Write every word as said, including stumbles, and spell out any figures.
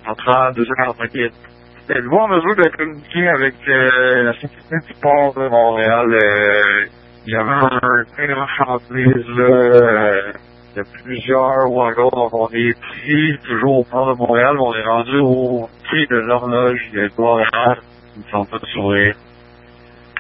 centrale, deux cent quarante-cinq pieds. Êtes-vous en mesure de communiquer avec euh, la Société du port de Montréal? Euh, il y avait un très grand chantier, là, euh, il y a plusieurs wagons, donc on est pris toujours au port de Montréal, mais on est rendu au pied de l'horloge de Montréal, qui ne sont pas de sourire.